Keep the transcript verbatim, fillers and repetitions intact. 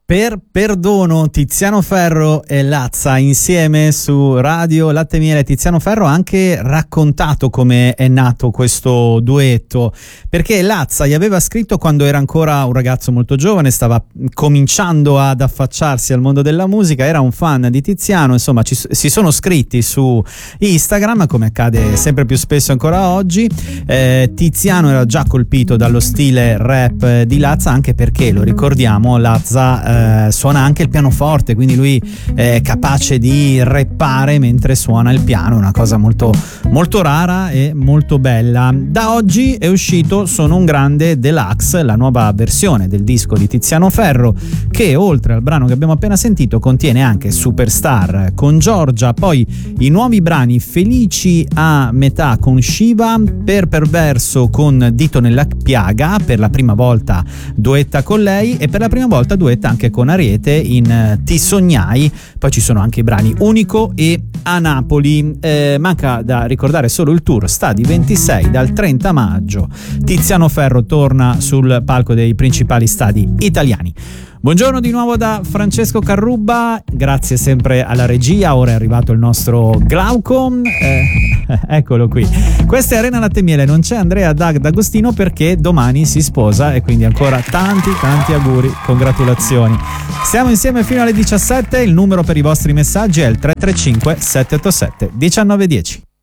Per perdono, Tiziano Ferro e Lazza insieme su Radio Latte e Miele. Tiziano Ferro ha anche raccontato come è nato questo duetto, perché Lazza gli aveva scritto quando era ancora un ragazzo molto giovane, stava cominciando ad affacciarsi al mondo della musica, era un fan di Tiziano, insomma ci, si sono scritti su Instagram, come accade sempre più spesso ancora oggi. eh, Tiziano era già colpito dallo stile rap di Lazza, anche perché, lo ricordiamo, Lazza Eh, suona anche il pianoforte, quindi lui è capace di rappare mentre suona il piano, una cosa molto, molto rara e molto bella. Da oggi è uscito Sono un grande Deluxe, la nuova versione del disco di Tiziano Ferro, che oltre al brano che abbiamo appena sentito contiene anche Superstar con Giorgia, poi i nuovi brani Felici a metà con Shiva, Per perverso con Dito nella piaga, per la prima volta duetta con lei, e per la prima volta duetta anche con Ariete in Ti sognai. Poi ci sono anche i brani Unico e A Napoli. Eh, manca da ricordare solo il tour Stadi ventisei dal trenta maggio. Tiziano Ferro torna sul palco dei principali stadi italiani. Buongiorno di nuovo da Francesco Carrubba, grazie sempre alla regia. Ora è arrivato il nostro Glauco, eh, eccolo qui. Questa è Arena Latte e Miele, non c'è Andrea Dag D'Agostino perché domani si sposa, e quindi ancora tanti tanti auguri, congratulazioni. Stiamo insieme fino alle diciassette, il numero per i vostri messaggi è il tre tre cinque sette otto sette uno nove uno zero.